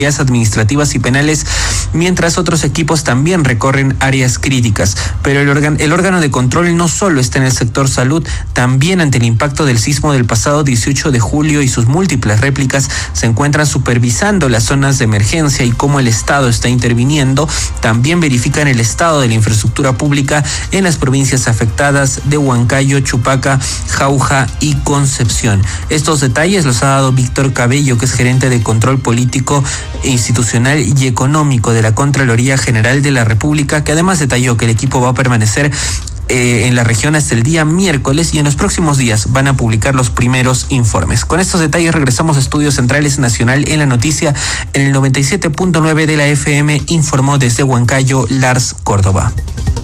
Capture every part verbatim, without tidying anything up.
administrativas y penales, mientras otros equipos también recorren áreas críticas. Pero el, órgano, el órgano de control no solo está en el sector salud, también ante el impacto del sismo del pasado dieciocho de julio y sus múltiples réplicas, se encuentran supervisando las zonas de emergencia y cómo el Estado está interviniendo. También verifican el estado de la infraestructura pública en las provincias afectadas de Huancayo, Chupaca, Jauja y Concepción. Estos detalles los ha dado Víctor Cabello, que es gerente de control político, institucional y económico de la Contraloría General de la República, que además detalló que el equipo va a permanecer eh, en la región hasta el día miércoles y en los próximos días van a publicar los primeros informes. Con estos detalles regresamos a Estudios Centrales Nacional en la Noticia. En el noventa y siete punto nueve de la F M informó desde Huancayo Lars Córdoba.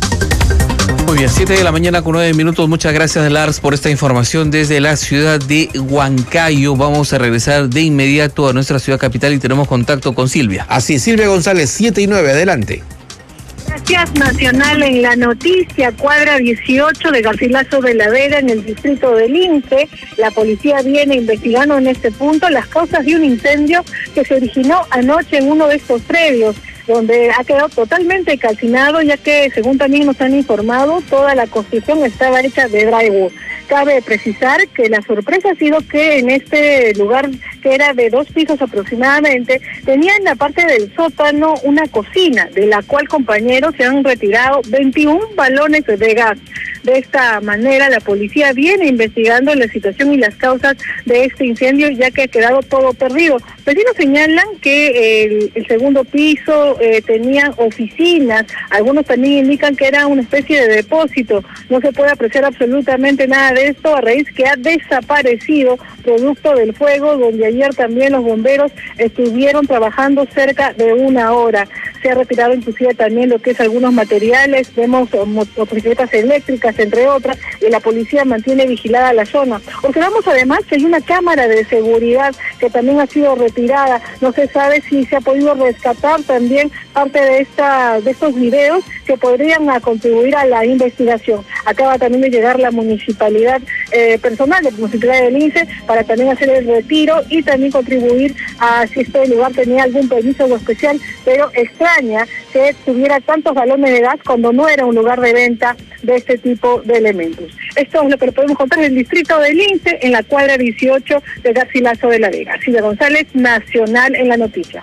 Muy bien, siete de la mañana con nueve minutos. Muchas gracias, Lars, por esta información desde la ciudad de Huancayo. Vamos a regresar de inmediato a nuestra ciudad capital y tenemos contacto con Silvia. Así, Silvia González, siete y nueve, adelante. Gracias. Nacional en la Noticia, cuadra dieciocho de Garcilaso de la Vega, en el distrito del Lince. La policía viene investigando en este punto las causas de un incendio que se originó anoche en uno de estos predios, donde ha quedado totalmente calcinado, ya que, según también nos han informado, toda la construcción estaba hecha de drywall. Cabe precisar que la sorpresa ha sido que en este lugar, que era de dos pisos aproximadamente, tenía en la parte del sótano una cocina, de la cual, compañeros, se han retirado veintiún balones de gas. De esta manera, la policía viene investigando la situación y las causas de este incendio, ya que ha quedado todo perdido. Vecinos señalan que el, el segundo piso eh, tenía oficinas, algunos también indican que era una especie de depósito. No se puede apreciar absolutamente nada de esto, a raíz que ha desaparecido producto del fuego, donde ayer también los bomberos estuvieron trabajando cerca de una hora. Se ha retirado inclusive también lo que es algunos materiales, vemos motocicletas eléctricas, entre otras, y la policía mantiene vigilada la zona. Observamos además que hay una cámara de seguridad que también ha sido retirada. No se sabe si se ha podido rescatar también parte de esta de estos videos que podrían a contribuir a la investigación. Acaba también de llegar la municipalidad eh, personal de la municipalidad del Lince para también hacer el retiro y también contribuir a si este lugar tenía algún permiso o especial, pero extraña que tuviera tantos balones de gas cuando no era un lugar de venta de este tipo de elementos. Esto es lo que le podemos contar del distrito del Lince, en la cuadra dieciocho de Garcilaso de la Vega. Silvia González, Nacional en la Noticia.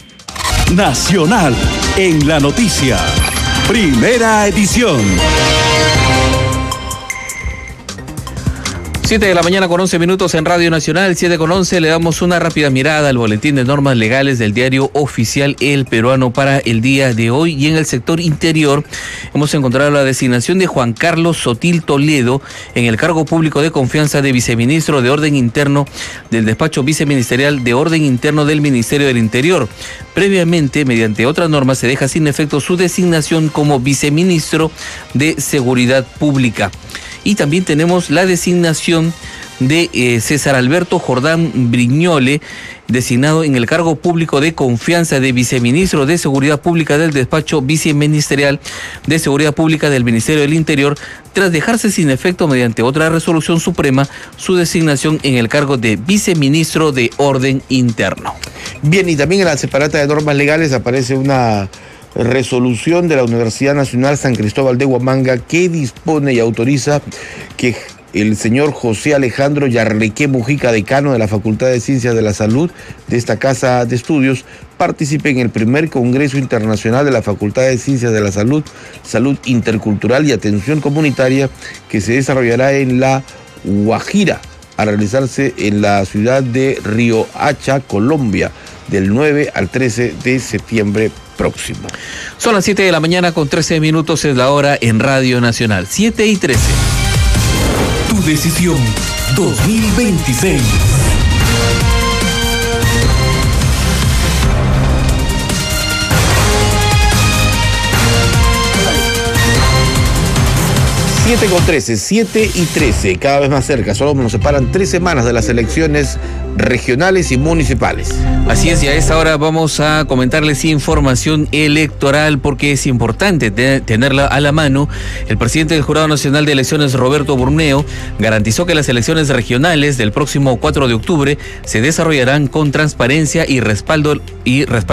Nacional en la Noticia, primera edición. siete de la mañana con once minutos en Radio Nacional, siete con once, le damos una rápida mirada al boletín de normas legales del diario oficial El Peruano para el día de hoy. Y en el sector interior hemos encontrado la designación de Juan Carlos Sotil Toledo en el cargo público de confianza de viceministro de Orden Interno del despacho viceministerial de Orden Interno del Ministerio del Interior. Previamente, mediante otras normas, se deja sin efecto su designación como viceministro de Seguridad Pública. Y también tenemos la designación de eh, César Alberto Jordán Brignole, designado en el cargo público de confianza de viceministro de Seguridad Pública del despacho viceministerial de Seguridad Pública del Ministerio del Interior, tras dejarse sin efecto mediante otra resolución suprema su designación en el cargo de viceministro de Orden Interno. Bien, y también en la separata de normas legales aparece una resolución de la Universidad Nacional San Cristóbal de Huamanga que dispone y autoriza que el señor José Alejandro Yarlequé Mujica, decano de la Facultad de Ciencias de la Salud de esta casa de estudios, participe en el primer Congreso Internacional de la Facultad de Ciencias de la Salud, Salud Intercultural y Atención Comunitaria, que se desarrollará en la Guajira, a realizarse en la ciudad de Riohacha, Colombia, del nueve al trece de septiembre próximo. Son las siete de la mañana con trece minutos, es la hora en Radio Nacional, siete y trece. Tu decisión dos mil veintiséis. siete con trece, siete y trece, cada vez más cerca. Solo nos separan tres semanas de las elecciones regionales y municipales. Así es, y a esta hora vamos a comentarles información electoral porque es importante te- tenerla a la mano. El presidente del Jurado Nacional de Elecciones, Roberto Burneo, garantizó que las elecciones regionales del próximo cuatro de octubre se desarrollarán con transparencia y respaldo y respaldo